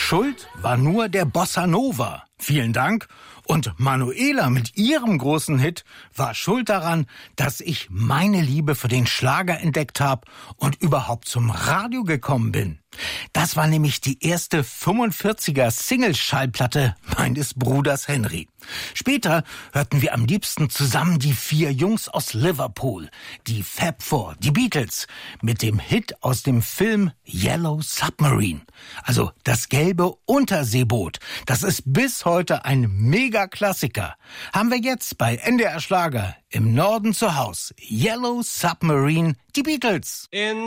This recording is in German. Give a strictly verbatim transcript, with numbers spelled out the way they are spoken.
Schuld war nur der Bossa Nova. Vielen Dank. Und Manuela mit ihrem großen Hit war schuld daran, dass ich meine Liebe für den Schlager entdeckt habe und überhaupt zum Radio gekommen bin. Das war nämlich die erste fünfundvierziger Single-Schallplatte meines Bruders Henry. Später hörten wir am liebsten zusammen die vier Jungs aus Liverpool, die Fab Four, die Beatles, mit dem Hit aus dem Film Yellow Submarine, also das gelbe Unterseeboot. Das ist bis heute ein Mega-Klassiker. Haben wir jetzt bei N D R Schlager im Norden zu Haus. Yellow Submarine, die Beatles. In